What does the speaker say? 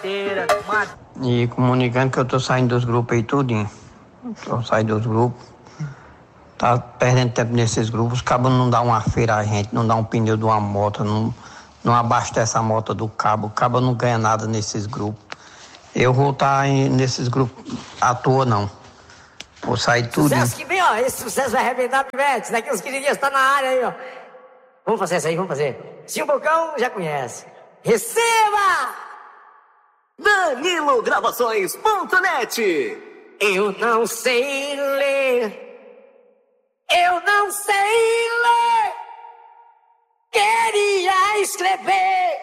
carteira. E comunicando que eu tô saindo dos grupos aí tudinho. Tô saindo dos grupos. Tá perdendo tempo nesses grupos. Cabo não dá uma feira a gente, não dá um pneu de uma moto, não abastece a moto do cabo. Cabo não ganha nada nesses grupos. Eu vou estar nesses grupos à toa, não. Vou sair tudo. Sucesso que vem, ó. Esse sucesso vai arrebentar, Pivete. Daqui uns 15 dias tá na área aí, ó. Vamos fazer isso aí, vamos fazer. Se o Bocão já conhece. Receba! DaniloGravações.net. Eu não sei ler. Eu não sei ler. Queria escrever.